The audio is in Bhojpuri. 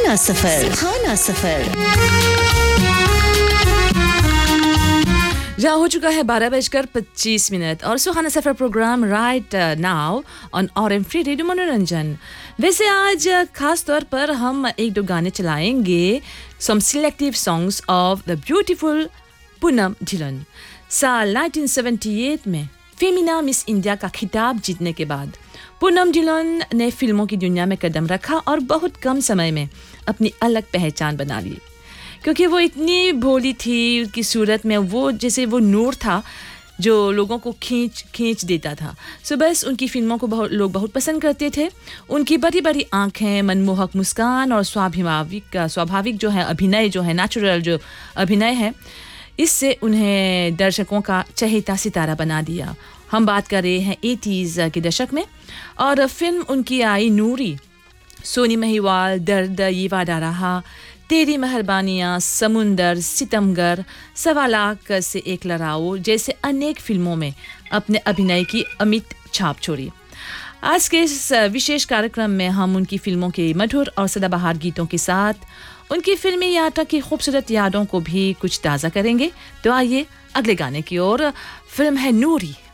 सुहाना सफर जहाँ हो चुका है 12:25 और सुहाना सफर programme right now on RM free radio मनोरंजन। वैसे आज खास तौर पर हम एक दो गाने चलाएंगे, सम selective songs of the beautiful पूनम ढिल्लोन। साल 1978 में फेमिना मिस इंडिया का खिताब जीतने के बाद पूनम ढिल्लोन ने फिल्मों की दुनिया में कदम रखा और बहुत कम समय में अपनी अलग पहचान बना ली, क्योंकि वो इतनी भोली थी। उसकी सूरत में वो जैसे वो नूर था जो लोगों को खींच देता था। सो बस उनकी फिल्मों को लोग बहुत पसंद करते थे। उनकी बड़ी बड़ी आंखें, मनमोहक मुस्कान और स्वाभाविक जो है अभिनय, जो है नेचुरल जो अभिनय है, इससे उन्हें दर्शकों का चहेता सितारा बना दिया। हम बात कर रहे हैं 80s के दशक में, और फिल्म उनकी आई नूरी, सोनी महिवाल, दर्द, ये वादा रहा, तेरी मेहरबानियाँ, समुंदर, सितमगर, सवा लाख से एक लड़ाओ जैसे अनेक फिल्मों में अपने अभिनय की अमिट छाप छोड़ी। आज के इस विशेष कार्यक्रम में हम उनकी फिल्मों के मधुर और सदाबहार गीतों के साथ उनकी फिल्मी यात्रा की खूबसूरत यादों को भी कुछ ताज़ा करेंगे। तो आइए अगले गाने की ओर। फिल्म है नूरी।